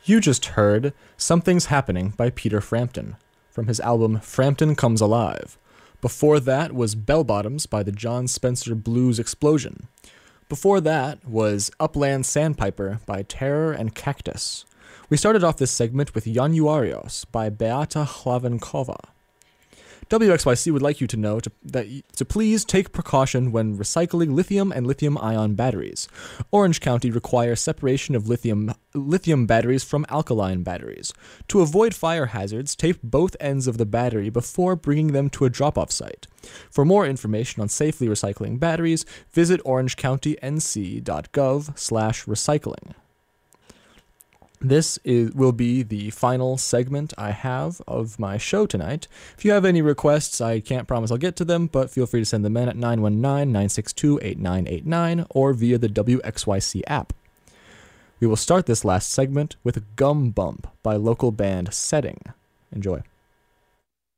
You just heard Something's Happening by Peter Frampton from his album Frampton Comes Alive. Before that was Bell Bottoms by the John Spencer Blues Explosion. Before that was Upland Sandpiper by Terror and Cactus. We started off this segment with Januarios by Beata Hlavenkova. WXYC would like you to know to please take precaution when recycling lithium and lithium-ion batteries. Orange County requires separation of lithium batteries from alkaline batteries. To avoid fire hazards, tape both ends of the battery before bringing them to a drop-off site. For more information on safely recycling batteries, visit orangecountync.gov/recycling. This will be the final segment I have of my show tonight. If you have any requests, I can't promise I'll get to them, but feel free to send them in at 919-962-8989 or via the WXYC app. We will start this last segment with Gum Bump by local band Setting. Enjoy.